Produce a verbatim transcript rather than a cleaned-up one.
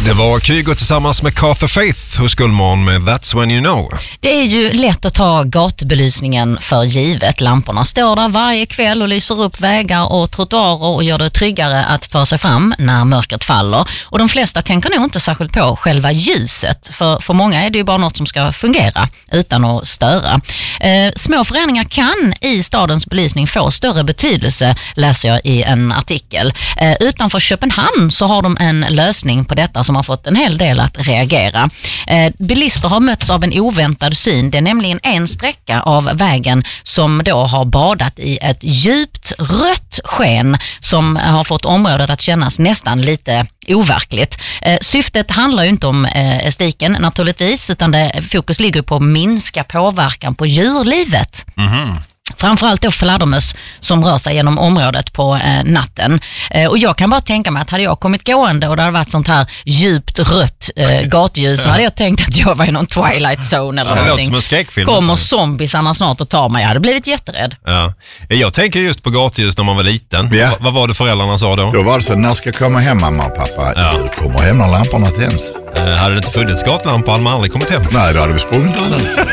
Det var Kygo tillsammans med Carter Faith hos Gullmorgon med That's When You Know. Det är ju lätt att ta gatubelysningen för givet. Lamporna står där varje kväll och lyser upp vägar och trottoarer och gör det tryggare att ta sig fram när mörkret faller. Och de flesta tänker nog inte särskilt på själva ljuset. För, för många är det ju bara något som ska fungera utan att störa. Eh, små förändringar kan i stadens belysning få större betydelse, läser jag i en artikel. Eh, utanför Köpenhamn så har de en lösning på detta som har fått en hel del att reagera. Eh, bilister har mötts av en oväntad syn. Det är nämligen en sträcka av vägen som då har badat i ett djupt rött sken som har fått området att kännas nästan lite overkligt. Eh, syftet handlar ju inte om eh, estetiken naturligtvis, utan det, fokus ligger på att minska påverkan på djurlivet. Mm-hmm. Framförallt då fladdermöss som rör sig genom området på eh, natten. Eh, och jag kan bara tänka mig att hade jag kommit gående och det hade varit sånt här djupt rött eh, gatljus så hade jag tänkt att jag var i någon Twilight Zone eller ja, någonting. Som en skräckfilm. Kommer zombiesarna snart att ta mig? Jag hade blivit jätterädd. Ja. Jag tänker just på gatljus när man var liten. Ja. Va- vad var det föräldrarna sa då? Då var det så, när ska jag komma hem mamma och pappa? Ja. Du kommer hem när lamporna tänds. Eh, hade det inte funnits gatlampor hade man aldrig kommit hem. Nej, då hade vi sprungit alla.